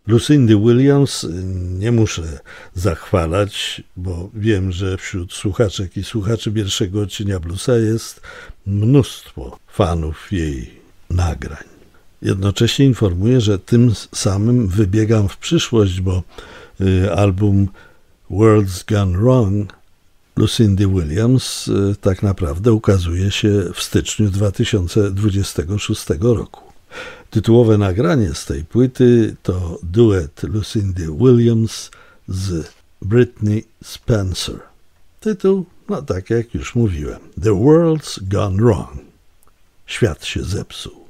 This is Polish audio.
Lucindy Williams nie muszę zachwalać, bo wiem, że wśród słuchaczek i słuchaczy pierwszego odcienia Bluesa jest mnóstwo fanów jej nagrań. Jednocześnie informuję, że tym samym wybiegam w przyszłość, bo album World's Gone Wrong Lucindy Williams tak naprawdę ukazuje się w styczniu 2026 roku. Tytułowe nagranie z tej płyty to duet Lucindy Williams z Britney Spencer. Tytuł, tak jak już mówiłem, The World's Gone Wrong. Świat się zepsuł.